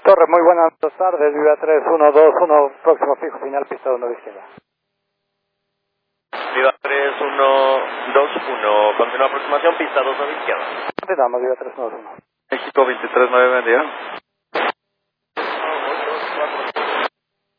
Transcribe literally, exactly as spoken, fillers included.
Torre, muy buenas tardes, Viva tres uno dos uno, próximo fijo final, pista uno de izquierda. Viva tres uno dos uno, continúa aproximación, pista dos de izquierda. Continuamos, Viva tres uno dos uno. México veintitrés nueve, buen día.